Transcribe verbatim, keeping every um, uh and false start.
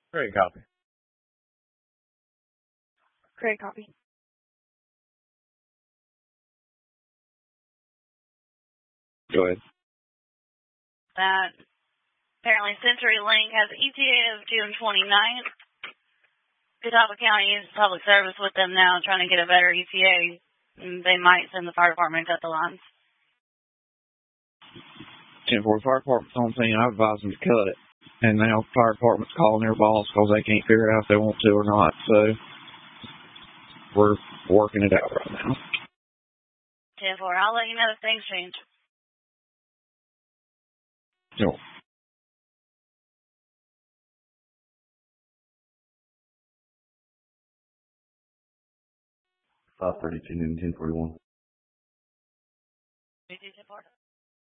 Great copy. Great copy. Go ahead. That apparently CenturyLink has an E T A of June twenty-ninth. Catawba County uses public service with them now, trying to get a better E T A. They might send the fire department to cut the lines. ten four, fire department's on scene. I advised them to cut it. And now fire department's calling their boss because they can't figure out if they want to or not. So we're working it out right now. ten four, I'll let you know if things change. Sure. five thirty-two noon, ten forty-one.